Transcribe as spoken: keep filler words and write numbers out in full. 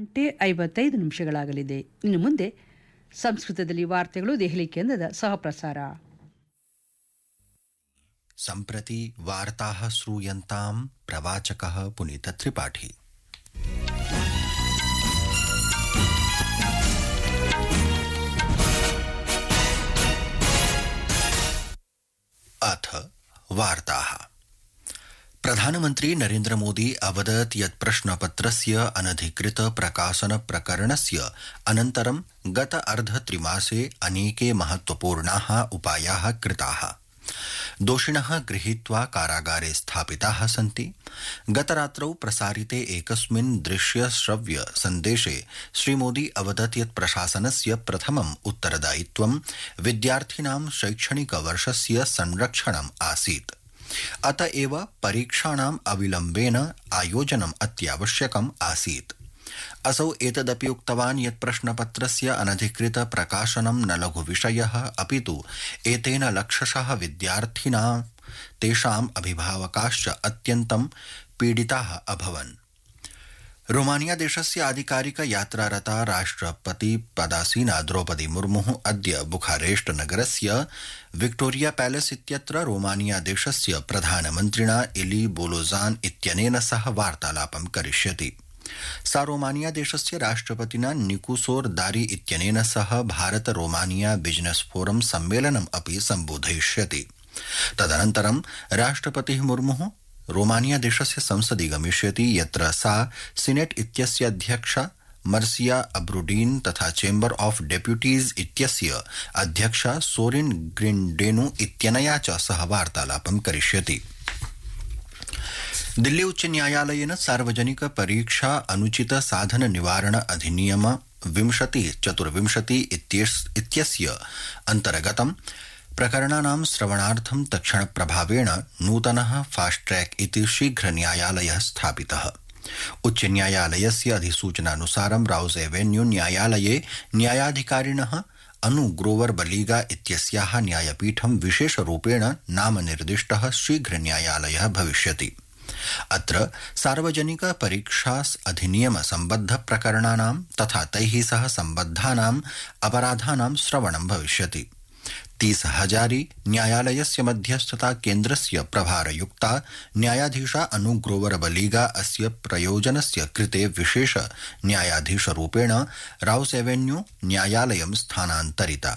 ಗಂಟೆ ಐವತ್ತೈದು ನಿಮಿಷಗಳಾಗಲಿದೆ. ಇನ್ನು ಮುಂದೆ ಸಂಸ್ಕೃತದಲ್ಲಿ ವಾರ್ತೆಗಳು ದೆಹಲಿ ಕೇಂದ್ರದ ಸಹಪ್ರಸಾರ. सम्प्रति वार्ताः श्रूयन्तां प्रवाचकः पुनीत त्रिपाठी. अथ वार्ताः. प्रधानमन्त्री नरेन्द्र मोदी अवदत् यत् प्रश्नपत्रस्य अनधिकृत प्रकाशन प्रकरणस्य अनन्तरं गत अर्धत्रिमासे अनेके महत्वपूर्णाः उपायाः कृताः. दोषिणः गृहीत्वा कारागारे स्थापिताः सन्ति. गतरात्रौ प्रसारिते एकस्मिन् दृश्य श्रव्य सन्देशे श्रीमोदी अवदत् यत् प्रशासनस्य प्रथमम् उत्तरदायित्वं विद्यार्थिनां शैक्षणिकवर्षस्य संरक्षणम् आसीत्. अत एव परीक्षाणाम् अविलम्बेन आयोजनम् अत्यावश्यकम् आसीत्. असौ एतदपि उक्तवान् यत् प्रश्नपत्रस्य अनधिकृत प्रकाशनं न लघुविषयः, अपितु एतेन लक्षशः विद्यार्थिनां तेषाम् अभिभावकाश्च अत्यन्तं पीडिताः अभवन्. रोमानिया देशस्य आधिकारिक यात्रारता राष्ट्रपति पदासीना द्रौपदी मुर्मुः अद्य बुखारेस्ट नगरस्य विक्टोरिया पैलेस इत्यत्र रोमानिया देशस्य प्रधानमन्त्रिणा इली बोलोजान इत्यनेन सह वार्तालापं करिष्यति. सा रोमानिया देशस्य राष्ट्रपतिना निकुसोर दारी इत्यनेन सह भारत रोमानिया बिजनेस फोरम सम्मेलनम् अपि सम्बोधयिष्यति. तदनन्तरं राष्ट्रपतिः मुर्मुः रोमानिया देशस्य संसदि गमिष्यति, यत्र सा सीनेट इत्यस्य अध्यक्षा मर्सिया अब्रुडीन तथा चेम्बर ऑफ डेप्यूटीज इत्यस्य अध्यक्षा सोरिन ग्रिंडेनु इत्यनया च सह वार्तालापं करिष्यति. दिल्ली उच्च न्यायालयेन सार्वजनिक परीक्षा अनुचित साधन निवारण अधिनियम विंशति चतुर्विंशति इत्यस्य अंतर्गतं प्रकरणानां श्रवणार्थं तत्क्षण प्रभावेण नूतनः फास्ट ट्रैक इति शीघ्र न्यायालयः स्थापितः. उच्च न्यायालयस्य अधिसूचनानुसारं राउज एवेन्यू न्यायालये न्यायाधिकारिणः अनु ग्रोवर बलीगा इत्यस्याः न्यायपीठं विशेषरूपेण नामनिर्दिष्टः शीघ्र न्यायालयः भविष्यति. अत्र सार्वजनिक परीक्षा अधिनियम सम्बद्ध प्रकरणानां तथा तैः सह सम्बद्धानाम् अपराधानां श्रवणं भविष्यति. तीस हजारी न्यायालयस्य मध्यस्थता केन्द्रस्य प्रभारयुक्ता न्यायाधीशा अनु ग्रोवर बलीगा अस्य प्रयोजनस्य कृते विशेष न्यायाधीशरूपेण राउस एवेन्यू न्यायालयं स्थानान्तरिता.